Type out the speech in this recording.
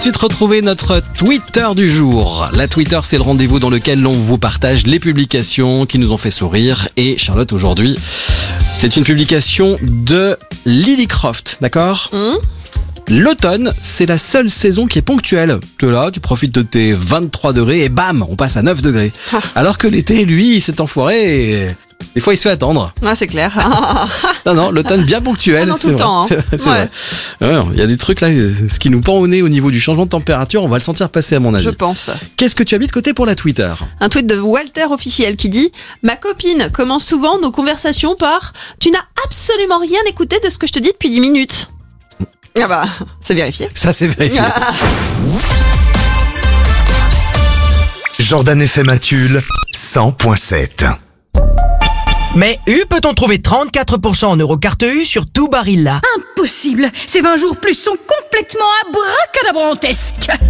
Ensuite, retrouver notre Twitter du jour. La Twitter, c'est le rendez-vous dans lequel on vous partage les publications qui nous ont fait sourire. Et Charlotte, aujourd'hui, c'est une publication de Lily Croft, d'accord ? L'automne, c'est la seule saison qui est ponctuelle. Tu es là, tu profites de tes 23 degrés et bam, on passe à 9 degrés. Alors que l'été, lui, il s'est enfoiré et des fois, il se fait attendre. Ouais, c'est clair. Non, l'automne bien ponctuel. Non, tout le temps. C'est vrai. Ouais, il y a des trucs là, ce qui nous pend au nez au niveau du changement de température, on va le sentir passer à mon avis. Je pense. Qu'est-ce que tu as mis de côté pour la Twitter ? Un tweet de Walter officiel qui dit « Ma copine commence souvent nos conversations par « Tu n'as absolument rien écouté de ce que je te dis depuis 10 minutes. » Ah bah, c'est vérifié. Ça, c'est vérifié. Jordan FM à Tulle, 100.7. Mais peut-on trouver 34% en Eurocarte U sur tout Barilla ? Impossible. Ces 20 jours plus sont complètement abracadabrantesques.